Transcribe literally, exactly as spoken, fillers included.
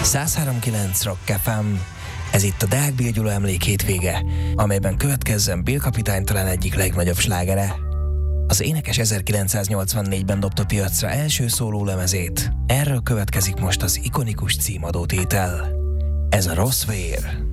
száz három kilenc Rock ef em. Ez itt a Deák Bill Gyula emlék hétvége, amelyben következzen Bill kapitány talán egyik legnagyobb slágere. Az énekes ezerkilencszáznyolcvannégyben dobta piacra első szólólemezét. Erről következik most az ikonikus címadó tétel. Ez a Rossz vér.